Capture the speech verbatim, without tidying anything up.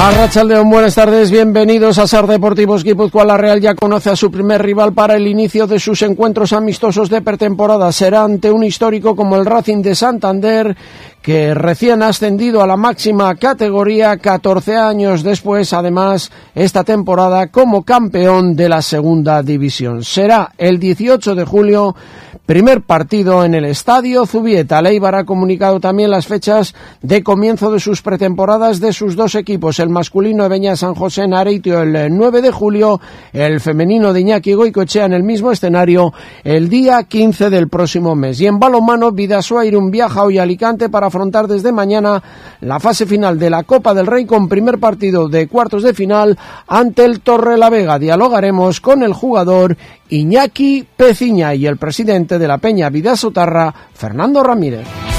Arratsaldeon, buenas tardes, bienvenidos a SAR Deportivos Guipúzcoa. La Real ya conoce a su primer rival para el inicio de sus encuentros amistosos de pretemporada. Será ante un histórico como el Racing de Santander, que recién ha ascendido a la máxima categoría catorce años después, además, esta temporada como campeón de la segunda división. Será el dieciocho de julio, primer partido en el Estadio Zubieta. Leibar ha comunicado también las fechas de comienzo de sus pretemporadas de sus dos equipos. El masculino de Beñat San José en Areitio el nueve de julio, el femenino de Iñaki Goicoechea en el mismo escenario el día quince del próximo mes. Y en balonmano, Bidasoa Irún viaja hoy a Alicante para afrontar desde mañana la fase final de la Copa del Rey con primer partido de cuartos de final ante el Torrelavega. Dialogaremos con el jugador Iñaki Peciña y el presidente de la Peña Bidasotarra, Fernando Ramírez.